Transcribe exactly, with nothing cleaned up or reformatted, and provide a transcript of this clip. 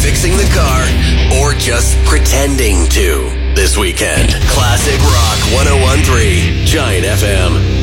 fixing the car, or just pretending to this weekend. Classic Rock one oh one point three, Giant F M.